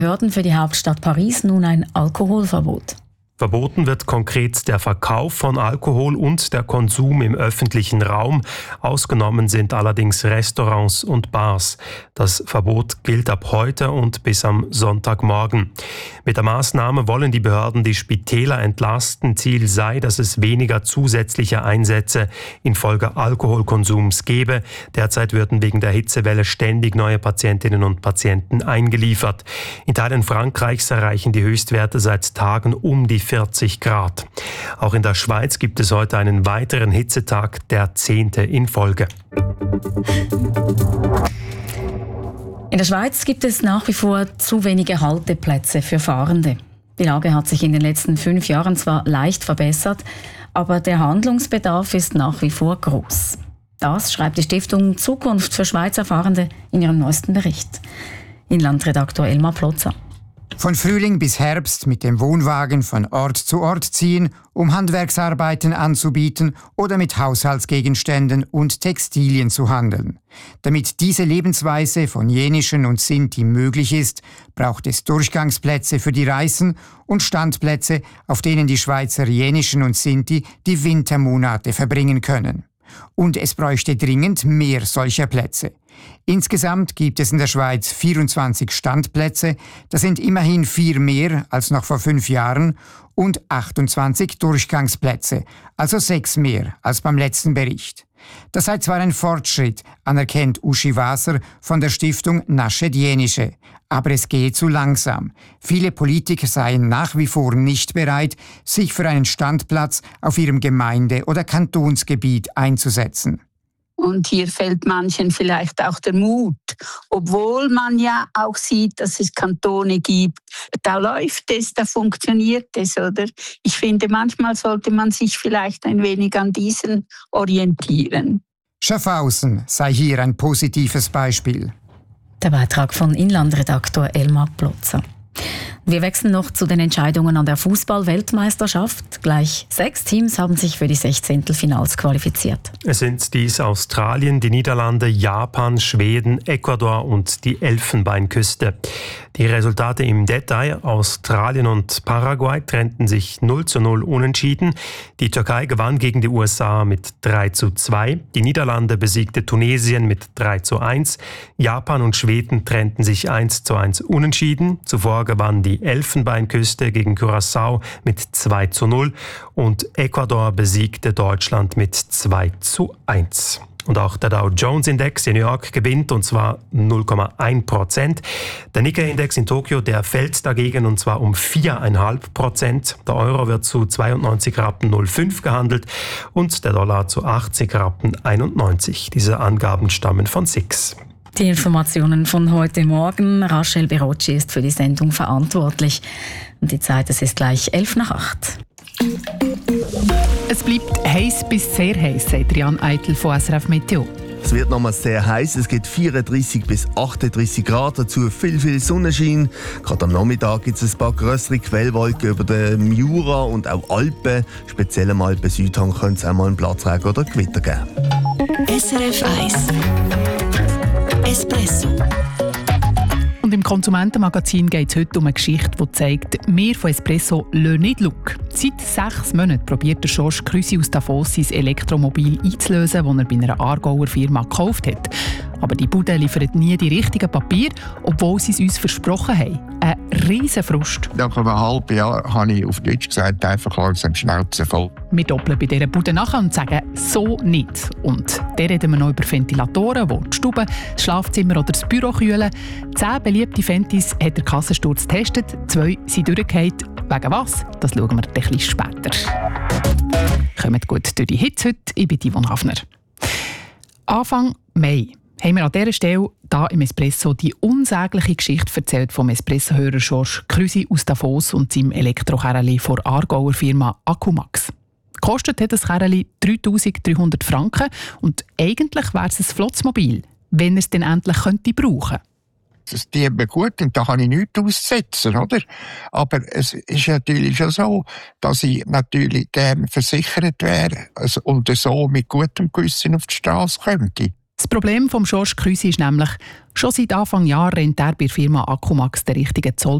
Behörden für die Hauptstadt Paris nun ein Alkoholverbot. Verboten wird konkret der Verkauf von Alkohol und der Konsum im öffentlichen Raum. Ausgenommen sind allerdings Restaurants und Bars. Das Verbot gilt ab heute und bis am Sonntagmorgen. Mit der Maßnahme wollen die Behörden die Spitäler entlasten. Ziel sei, dass es weniger zusätzliche Einsätze infolge Alkoholkonsums gebe. Derzeit würden wegen der Hitzewelle ständig neue Patientinnen und Patienten eingeliefert. In Teilen Frankreichs erreichen die Höchstwerte seit Tagen um die 40 Grad. Auch in der Schweiz gibt es heute einen weiteren Hitzetag, der 10. in Folge. In der Schweiz gibt es nach wie vor zu wenige Halteplätze für Fahrende. Die Lage hat sich in den letzten 5 Jahren zwar leicht verbessert, aber der Handlungsbedarf ist nach wie vor groß. Das schreibt die Stiftung Zukunft für Schweizer Fahrende in ihrem neuesten Bericht. Inlandredaktor Elmar Plotzer. Von Frühling bis Herbst mit dem Wohnwagen von Ort zu Ort ziehen, um Handwerksarbeiten anzubieten oder mit Haushaltsgegenständen und Textilien zu handeln. Damit diese Lebensweise von Jenischen und Sinti möglich ist, braucht es Durchgangsplätze für die Reisen und Standplätze, auf denen die Schweizer Jenischen und Sinti die Wintermonate verbringen können. Und es bräuchte dringend mehr solcher Plätze. Insgesamt gibt es in der Schweiz 24 Standplätze, das sind immerhin 4 mehr als noch vor 5 Jahren, und 28 Durchgangsplätze, also 6 mehr als beim letzten Bericht. Das sei zwar ein Fortschritt, anerkennt Uschi Waser von der Stiftung Naschet Jenische, aber es gehe zu langsam. Viele Politiker seien nach wie vor nicht bereit, sich für einen Standplatz auf ihrem Gemeinde- oder Kantonsgebiet einzusetzen. Und hier fehlt manchen vielleicht auch der Mut, obwohl man ja auch sieht, dass es Kantone gibt. Da läuft es, da funktioniert es, oder? Ich finde, manchmal sollte man sich vielleicht ein wenig an diesen orientieren. Schaffhausen sei hier ein positives Beispiel. Der Beitrag von Inlandredaktor Elmar Plotzer. Wir wechseln noch zu den Entscheidungen an der Fußball-Weltmeisterschaft. Gleich 6 Teams haben sich für die 16. Finals qualifiziert. Es sind dies Australien, die Niederlande, Japan, Schweden, Ecuador und die Elfenbeinküste. Die Resultate im Detail: Australien und Paraguay trennten sich 0:0 unentschieden. Die Türkei gewann gegen die USA mit 3:2. Die Niederlande besiegte Tunesien mit 3:1. Japan und Schweden trennten sich 1:1 unentschieden. Zuvor gewann die Elfenbeinküste gegen Curaçao mit 2:0 und Ecuador besiegte Deutschland mit 2:1. Und auch der Dow Jones Index in New York gewinnt, und zwar 0,1%. Der Nikkei-Index in Tokio, der fällt dagegen, und zwar um 4,5%. Der Euro wird zu 92,05 Rappen gehandelt und der Dollar zu 80,91 Rappen. Diese Angaben stammen von SIX. Die Informationen von heute Morgen. Rachel Berocci ist für die Sendung verantwortlich. Und die Zeit, es ist gleich 7:55. Es bleibt heiß bis sehr heiß, sagt Jan Eitel von SRF Meteo. Es wird nochmal sehr heiß. Es gibt 34 bis 38 Grad, dazu viel Sonnenschein. Gerade am Nachmittag gibt es ein paar grössere Quellwolken über den Jura und auch Alpen. Speziell am Alpen-Südhang könnte es auch mal einen Platzregen oder Gewitter geben. SRF 1 Espresso. Und im Konsumentenmagazin geht es heute um eine Geschichte, die zeigt, wir von Espresso lassen nicht Look. Seit 6 Monaten probiert der Georges Krüsi aus Davos sein Elektromobil einzulösen, das er bei einer Aargauer Firma gekauft hat. Aber die Bude liefert nie die richtigen Papiere, obwohl sie es uns versprochen haben. Ein riesen Frust. Nach einem halben Jahr habe ich auf Deutsch gesagt, einfach langsam Schnauze voll. Wir doppeln bei dieser Bude nachher und sagen «so nicht». Und dann reden wir noch über Ventilatoren, die die Stube, das Schlafzimmer oder das Büro kühlen. 10 beliebte Ventis hat der Kassensturz getestet, 2 sind durchgefallen. Wegen was? Das schauen wir ein bisschen später. Kommt gut durch die Hitze heute. Ich bin Yvonne Hafner. Anfang Mai haben wir an dieser Stelle hier im Espresso die unsägliche Geschichte erzählt vom Espresso-Hörer Georges Krüsi aus Davos und seinem Elektrokerli von der Aargauer Firma Accumax. Gekostet hat das Kerli 3'300 Franken und eigentlich wäre es ein Flotzmobil, wenn er es dann endlich könnte brauchen. Das dient mir gut und da kann ich nichts aussetzen, oder? Aber es ist natürlich schon so, dass ich natürlich gerne versichert wäre und so mit gutem Gewissen auf die Straße könnte. Das Problem von Georges Krüsi ist nämlich, schon seit Anfang Jahr rennt er bei der Firma Accumax den richtigen Zoll